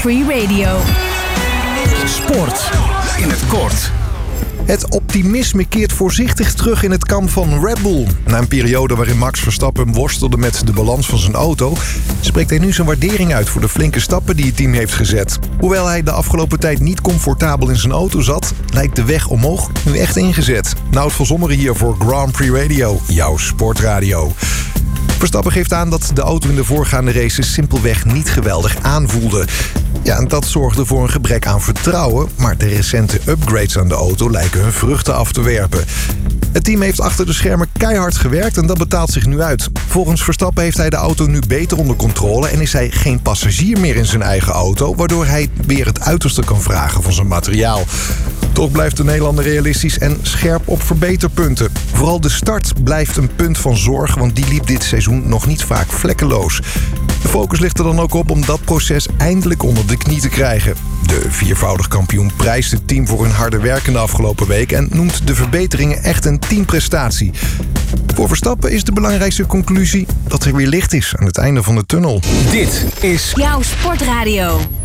Free Radio. Sport in het kort. Het optimisme keert voorzichtig terug in het kamp van Red Bull. Na een periode waarin Max Verstappen worstelde met de balans van zijn auto, spreekt hij nu zijn waardering uit voor de flinke stappen die het team heeft gezet. Hoewel hij de afgelopen tijd niet comfortabel in zijn auto zat, lijkt de weg omhoog nu echt ingezet. Nout van Zommeren hier voor Grand Prix Radio, jouw sportradio. Verstappen geeft aan dat de auto in de voorgaande races simpelweg niet geweldig aanvoelde. Ja, en dat zorgde voor een gebrek aan vertrouwen, maar de recente upgrades aan de auto lijken hun vruchten af te werpen. Het team heeft achter de schermen keihard gewerkt en dat betaalt zich nu uit. Volgens Verstappen heeft hij de auto nu beter onder controle en is hij geen passagier meer in zijn eigen auto, waardoor hij weer het uiterste kan vragen van zijn materiaal. Toch blijft de Nederlander realistisch en scherp op verbeterpunten. Vooral de start blijft een punt van zorg, want die liep dit seizoen nog niet vaak vlekkeloos. De focus ligt er dan ook op om dat proces eindelijk onder de knie te krijgen. De viervoudig kampioen prijst het team voor hun harde werk in de afgelopen week en noemt de verbeteringen echt een teamprestatie. Voor Verstappen is de belangrijkste conclusie dat er weer licht is aan het einde van de tunnel. Dit is Jouw sportradio.